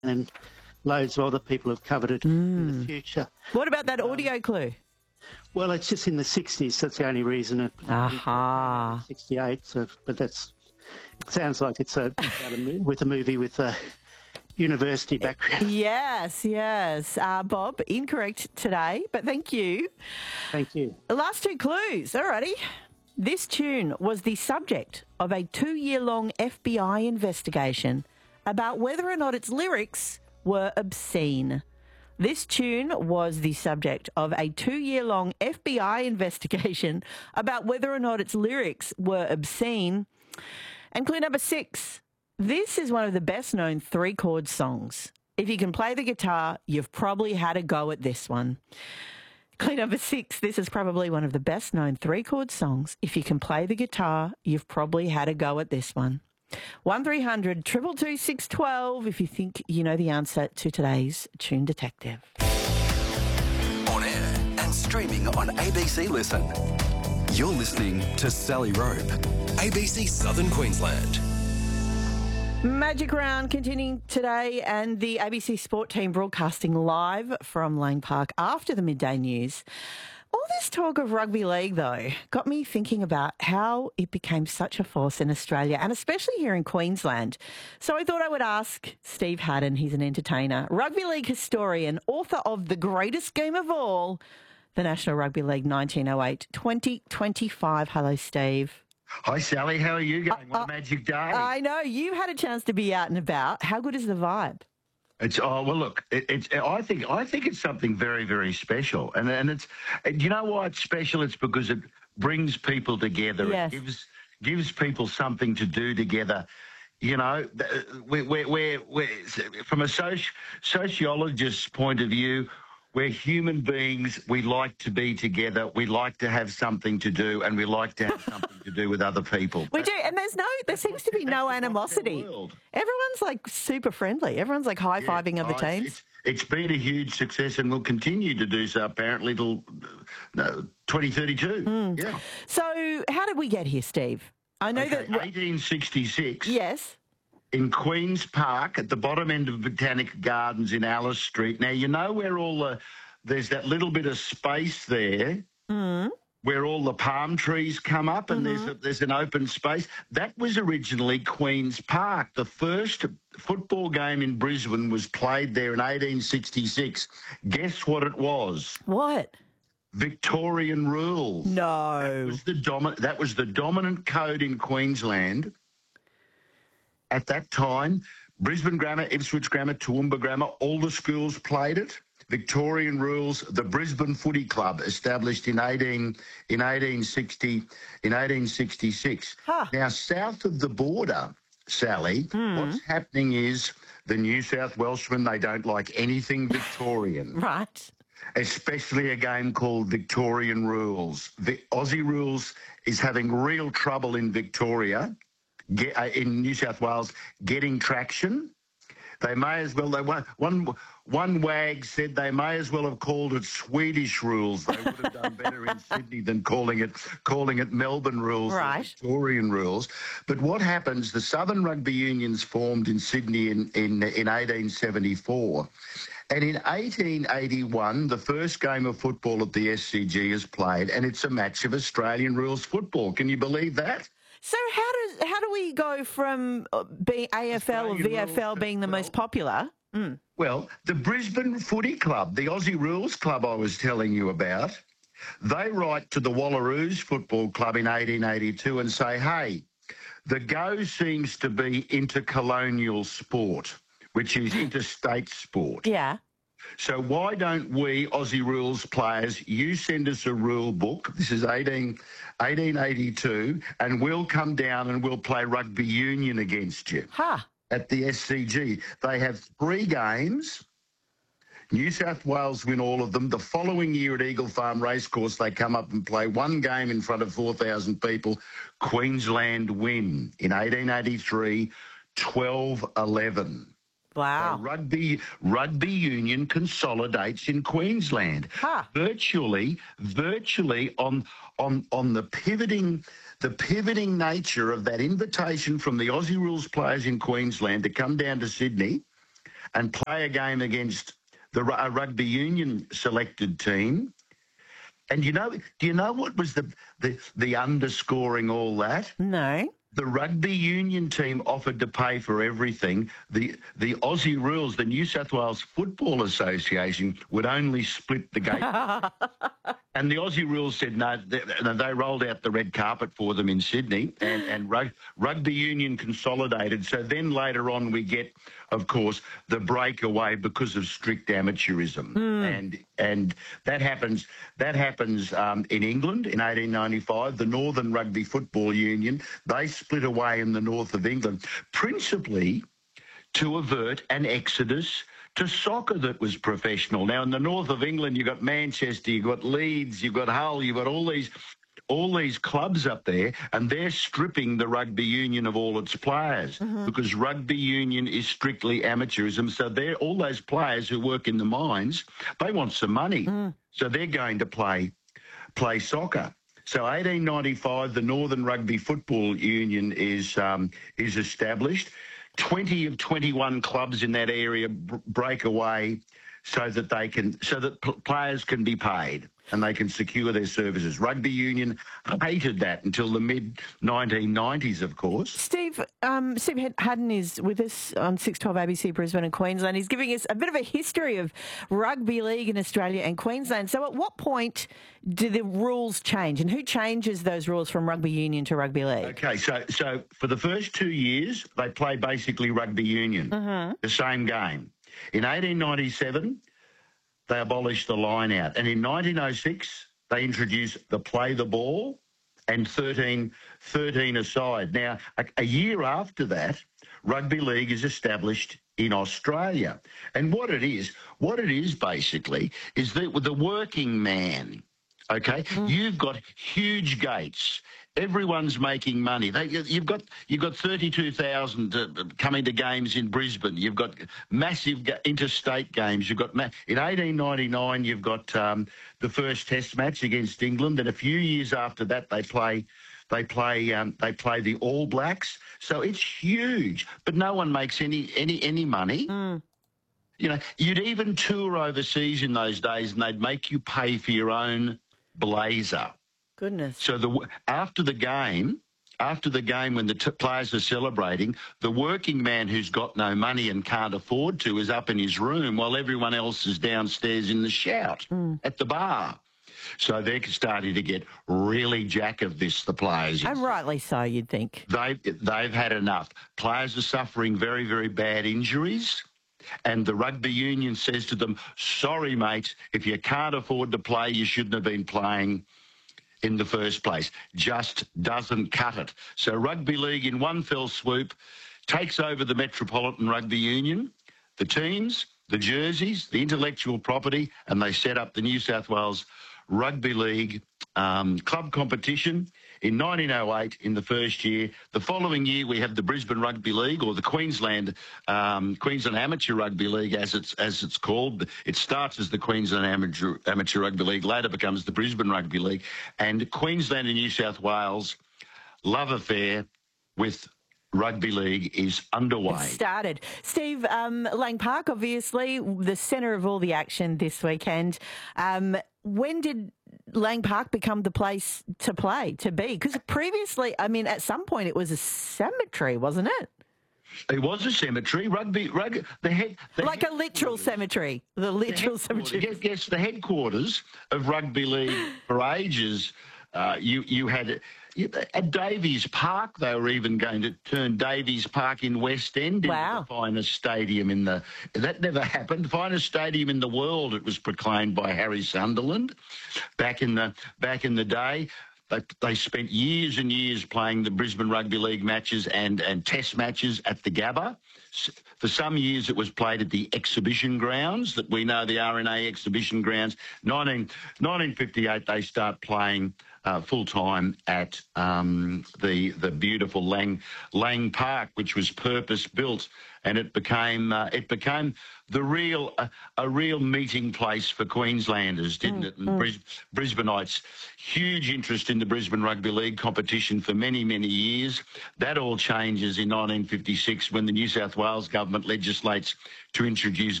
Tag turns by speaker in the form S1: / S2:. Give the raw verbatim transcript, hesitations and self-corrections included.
S1: and loads of other people have covered it mm. in the future.
S2: What about that audio um, clue?
S1: Well, it's just in the sixties. That's the only reason it.
S2: Aha. Uh-huh.
S1: sixty-eight. So, but that's. It sounds like it's a, about a with a movie with a university background.
S2: Yes, yes. Uh, Bob, incorrect today, but thank you.
S1: Thank you.
S2: The last two clues. Alrighty. This tune was the subject of a two-year-long F B I investigation about whether or not its lyrics were obscene. This tune was the subject of a two-year-long F B I investigation about whether or not its lyrics were obscene. And clue number six, this is one of the best-known three-chord songs. If you can play the guitar, you've probably had a go at this one. Clue number six, this is probably one of the best-known three-chord songs. If you can play the guitar, you've probably had a go at this one. one three hundred two two two six one two if you think you know the answer to today's Tune Detective.
S3: On air and streaming on A B C Listen. You're listening to Sally Rope, A B C Southern Queensland.
S2: Magic Round continuing today, and the A B C Sport team broadcasting live from Lang Park after the midday news. All this talk of rugby league, though, got me thinking about how it became such a force in Australia, and especially here in Queensland. So I thought I would ask Steve Haddon, he's an entertainer, rugby league historian, author of The Greatest Game of All, the National Rugby League nineteen oh eight to twenty twenty-five. Hello, Steve.
S4: Hi, Sally. How are you going? What uh, a magic day.
S2: I know. You had a chance to be out and about. How good is the vibe?
S4: It's oh well. Look, it, it's. I think. I think it's something very, very special, and and it's. You know why it's special? It's because it brings people together.
S2: Yes.
S4: It gives gives people something to do together. You know, we're we're, we're, we're from a soci, sociologist's point of view. We're human beings. We like to be together. We like to have something to do, and we like to have something to do with other people.
S2: We do, and there's no, there seems to be no animosity. Everyone's like super friendly. Everyone's like high fiving yeah, other oh, teams.
S4: It's, it's been a huge success, and will continue to do so apparently till no, twenty thirty-two. Mm. Yeah.
S2: So, how did we get here, Steve? I know
S4: okay,
S2: that
S4: eighteen sixty-six.
S2: Yes.
S4: In Queen's Park, at the bottom end of Botanic Gardens in Alice Street. Now, you know where all the, there's that little bit of space there
S2: mm.
S4: where all the palm trees come up and mm-hmm. there's a, there's an open space. That was originally Queen's Park. The first football game in Brisbane was played there in eighteen sixty-six. Guess what it was?
S2: What?
S4: Victorian rules.
S2: No.
S4: That was the, domi- that was the dominant code in Queensland. At that time, Brisbane Grammar, Ipswich Grammar, Toowoomba Grammar, all the schools played it. Victorian rules. The Brisbane Footy Club, established in eighteen in eighteen sixty in eighteen sixty-six.
S2: Huh.
S4: Now, south of the border, Sally,
S2: mm.
S4: what's happening is the New South Welshmen, they don't like anything Victorian.
S2: Right.
S4: Especially a game called Victorian rules. The Aussie rules is having real trouble in Victoria. Get, uh, in New South Wales, getting traction. They may as well, they one, one, one wag said they may as well have called it Swedish rules. They would have done better in Sydney than calling it calling it Melbourne rules
S2: right.
S4: or Victorian rules. But what happens, the Southern Rugby Unions formed in Sydney in, in, in eighteen seventy-four. And in eighteen eighty-one, the first game of football at the S C G is played, and it's a match of Australian rules football. Can you believe that?
S2: So how does how do we go from being A F L or V F L being the most popular? Mm.
S4: Well, the Brisbane Footy Club, the Aussie Rules Club I was telling you about, they write to the Wallaroos Football Club in eighteen eighty-two and say, hey, the go seems to be intercolonial sport, which is interstate sport.
S2: Yeah.
S4: So why don't we, Aussie Rules players, you send us a rule book, this is eighteen, eighteen eighty-two, and we'll come down and we'll play rugby union against you
S2: huh.
S4: at the S C G. They have three games. New South Wales win all of them. The following year at Eagle Farm Racecourse, they come up and play one game in front of four thousand people. Queensland win in eighteen eighty-three, twelve eleven.
S2: Wow.
S4: So rugby rugby union consolidates in Queensland.
S2: Huh.
S4: Virtually, virtually on on on the pivoting the pivoting nature of that invitation from the Aussie Rules players in Queensland to come down to Sydney and play a game against the a rugby union selected team. And you know, do you know what was the the, the underscoring all that?
S2: No.
S4: The rugby union team offered to pay for everything. The the Aussie Rules, the New South Wales Football Association, would only split the gate. And the Aussie Rules said no. They, they rolled out the red carpet for them in Sydney, and, and rug, rugby union consolidated. So then later on we get, of course, the breakaway because of strict amateurism. Mm. And and that happens that happens um, in England in eighteen ninety-five. The Northern Rugby Football Union, they split away in the north of England, principally to avert an exodus to soccer that was professional. Now, in the north of England, you've got Manchester, you've got Leeds, you've got Hull, you've got all these all these clubs up there, and they're stripping the rugby union of all its players mm-hmm. because rugby union is strictly amateurism. So they're all those players who work in the mines, they want some money. Mm. So they're going to play play soccer. So eighteen ninety-five, the Northern Rugby Football Union is um, is established. twenty of twenty-one clubs in that area b- break away so that they can so that p- players can be paid and they can secure their services. Rugby union hated that until the mid nineteen nineties, of course.
S2: Steve, um, Steve Haddon is with us on six twelve A B C Brisbane and Queensland. He's giving us a bit of a history of rugby league in Australia and Queensland. So at what point do the rules change, and who changes those rules from rugby union to rugby league?
S4: Okay, so so for the first two years, they play basically rugby union, mm-hmm. the same game. In eighteen ninety-seven, they abolished the line out. And in nineteen oh six, they introduced the play the ball and thirteen, thirteen aside. Now, a, a year after that, rugby league is established in Australia. And what it is, what it is basically, is that with the working man, okay, mm. you've got huge gates. Everyone's making money. They, you've got you've got thirty-two thousand uh, coming to games in Brisbane. You've got massive ga- interstate games. You've got ma- in eighteen ninety-nine. You've got um, the first Test match against England, and a few years after that, they play they play um, they play the All Blacks. So it's huge, but no one makes any any any money. Mm. You know, you'd even tour overseas in those days, and they'd make you pay for your own blazer.
S2: Goodness.
S4: So the after the game, after the game when the t- players are celebrating, the working man who's got no money and can't afford to is up in his room while everyone else is downstairs in the shout mm. at the bar. So they're starting to get really jack of this, the players.
S2: And rightly so, you'd think.
S4: They've, they've had enough. Players are suffering very, very bad injuries. And the rugby union says to them, sorry, mates, if you can't afford to play, you shouldn't have been playing in the first place. Just doesn't cut it. So rugby league in one fell swoop takes over the Metropolitan Rugby Union, the teams, the jerseys, the intellectual property, and they set up the New South Wales Rugby League um, club competition in nineteen oh eight in the first year. The following year we have the Brisbane Rugby League, or the Queensland um, Queensland Amateur Rugby League as it's as it's called. It starts as the Queensland Amateur, Amateur Rugby League, later becomes the Brisbane Rugby League. And Queensland and New South Wales love affair with rugby league is underway.
S2: It started. Steve, um, Lang Park, obviously, the centre of all the action this weekend. Um, when did Lang Park become the place to play, to be? Because previously, I mean, at some point it was a cemetery, wasn't it?
S4: It was a cemetery. Rugby, rugby, the head, the
S2: like a literal cemetery. The literal
S4: the
S2: cemetery.
S4: Yes, yes, the headquarters of rugby league for ages. Uh, you you had at Davies Park. They were even going to turn Davies Park in West End
S2: wow.
S4: into the finest stadium in the. That never happened. Finest stadium in the world. It was proclaimed by Harry Sunderland back in the back in the day. They, they spent years and years playing the Brisbane Rugby League matches and, and test matches at the Gabba. For some years it was played at the exhibition grounds that we know, the R N A exhibition grounds. nineteen, nineteen fifty-eight they start playing uh, full-time at um, the the beautiful Lang, Lang Park, which was purpose-built, and it became uh, it became the real uh, a real meeting place for Queenslanders, didn't mm, it? And mm. Bris- Brisbaneites, huge interest in the Brisbane Rugby League competition for many, many years. That all changes in nineteen fifty-six when the New South Wales government legislates to introduce